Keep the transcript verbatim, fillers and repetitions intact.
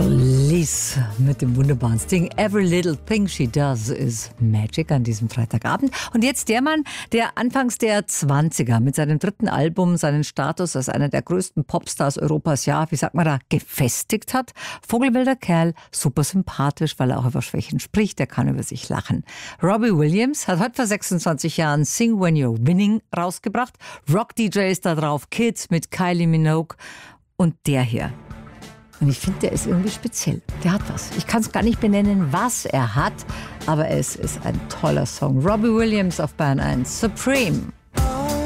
Police mit dem wunderbaren Sting. Every little thing she does is magic an diesem Freitagabend. Und jetzt der Mann, der anfangs der zwanziger mit seinem dritten Album seinen Status als einer der größten Popstars Europas, ja, wie sagt man da, gefestigt hat. Vogelwilder Kerl, super sympathisch, weil er auch über Schwächen spricht, er kann über sich lachen. Robbie Williams hat heute vor sechsundzwanzig Jahren Sing When You're Winning rausgebracht. Rock-D J ist da drauf, Kids mit Kylie Minogue und der hier. Und ich finde, der ist irgendwie speziell. Der hat was. Ich kann es gar nicht benennen, was er hat, aber es ist ein toller Song. Robbie Williams auf Bayern eins. Supreme.